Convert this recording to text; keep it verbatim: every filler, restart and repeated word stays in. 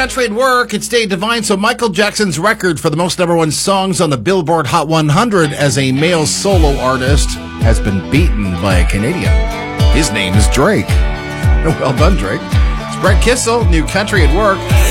Country at Work. It's Dave Devine. So Michael Jackson's record for the most number one songs on the Billboard Hot one hundred as a male solo artist has been beaten by a Canadian. His name is Drake. Well done, Drake. It's Brett Kissel, new Country at Work.